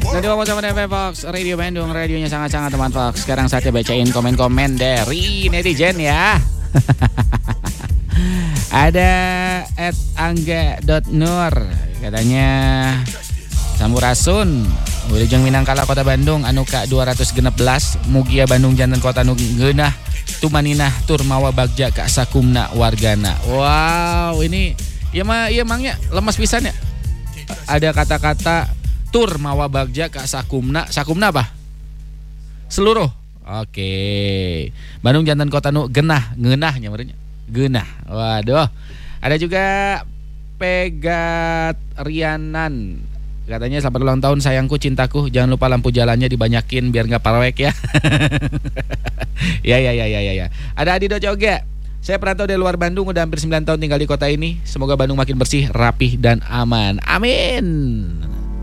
91,9 Fox Radio Bandung, radionya sangat-sangat teman Fox. Sekarang saatnya bacain komen-komen dari netizen ya. Ada @angga.nur katanya Sampurasun Wilujeng Minangkala Kota Bandung anu ka 216 Mugia Bandung janten kota nu geunah tumaninah tur mawa bagja ka sakumna wargana. Wow, ini ieu mangnya lemes pisan ya. Ada kata-kata tur mawa bagja ka sakumna apa? Seluruh. Oke. Bandung janten kota nu ngeunah nya meureunnya. Geunah. Waduh. Ada juga Pegat Rianan. Katanya selamat ulang tahun sayangku cintaku. Jangan lupa lampu jalannya dibanyakin biar enggak parwek ya. Ya. Ada Adi Dojoga. Saya perantau dari luar Bandung udah hampir 9 tahun tinggal di kota ini. Semoga Bandung makin bersih, rapih dan aman. Amin.